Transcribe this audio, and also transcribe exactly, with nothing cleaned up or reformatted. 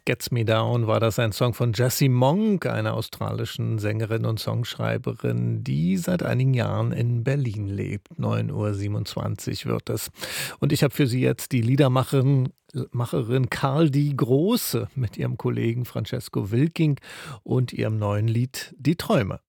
Gets Me Down war das ein Song von Jessie Monk, einer australischen Sängerin und Songschreiberin, die seit einigen Jahren in Berlin lebt. neun Uhr siebenundzwanzig wird es. Und ich habe für Sie jetzt die Liedermacherin Macherin Karl Die Große mit ihrem Kollegen Francesco Wilking und ihrem neuen Lied Die Träume.